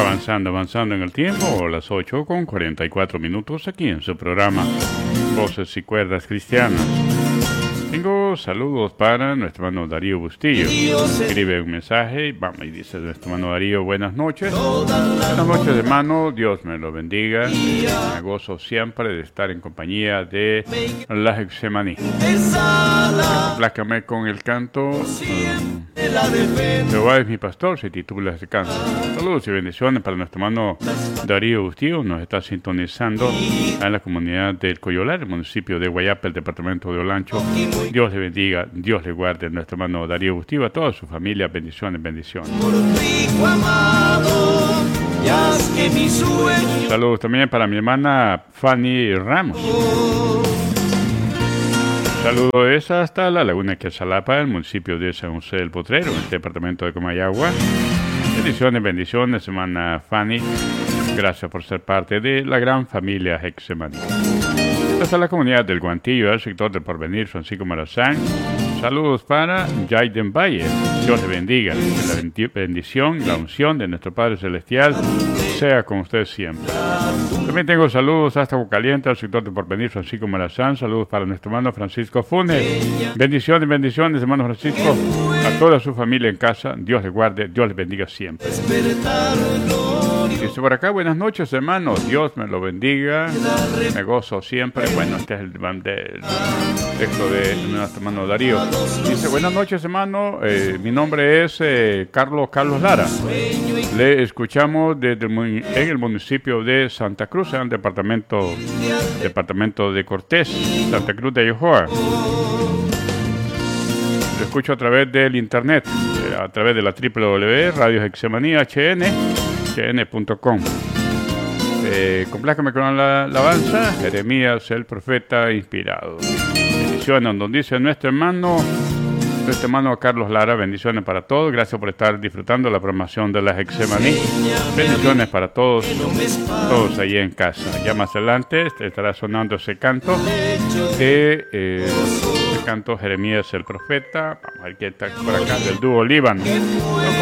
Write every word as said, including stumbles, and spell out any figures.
Avanzando, avanzando en el tiempo, las ocho con cuarenta y cuatro minutos aquí en su programa Voces y Cuerdas Cristianas. Tengo saludos para nuestro hermano Darío Bustillo. Escribe un mensaje y vamos, y dice nuestro hermano Darío: buenas noches. Buenas noches, hermano. Dios me lo bendiga. Me gozo siempre de estar en compañía de la Getsemaní. Complácame con el canto um, Jehová es mi pastor, se titula este canto. Saludos y bendiciones para nuestro hermano Darío Bustillo. Nos está sintonizando en la comunidad del Coyolar, el municipio de Guayapa, el departamento de Olancho. Dios le bendiga, Dios le guarde a nuestro hermano Darío Bustillo, a toda su familia. Bendiciones, bendiciones. Saludos también para mi hermana Fanny Ramos. Saludos es hasta la Laguna Quetzalapa, el municipio de San José del Potrero, en el departamento de Comayagua. Bendiciones, bendiciones, hermana Fanny. Gracias por ser parte de la gran familia Getsemaní. Hasta la comunidad del Guantillo, el sector del Porvenir, Francisco Marazán. Saludos para Jaiden Valle. Dios le bendiga. Que la bendición y la unción de nuestro Padre Celestial sea con usted siempre. También tengo saludos hasta Bocaliente, al sector del Porvenir, Francisco Marazán. Saludos para nuestro hermano Francisco Funes. Bendiciones, bendiciones, hermano Francisco. A toda su familia en casa. Dios le guarde, Dios le bendiga siempre. Dice por acá: buenas noches, hermano. Dios me lo bendiga. Me gozo siempre. Bueno, este es el, el texto de nuestro hermano Darío. Dice: buenas noches, hermano. Eh, mi nombre es eh, Carlos Carlos Lara. Le escuchamos desde el, en el municipio de Santa Cruz, en el departamento, departamento de Cortés, Santa Cruz de Ayojoa. Lo escucho a través del internet, eh, a través de la doble u doble u doble u punto radio Getsemaní H N punto com. Eh, complácame con la alabanza Jeremías el profeta inspirado. Bendiciones, donde dice nuestro hermano nuestro hermano Carlos Lara. Bendiciones para todos. Gracias por estar disfrutando la programación de la Getsemaní. Bendiciones para todos, todos allí en casa. Ya más adelante estará sonando ese canto de eh, el canto Jeremías el profeta. Vamos a ver qué está por acá del dúo Líbano.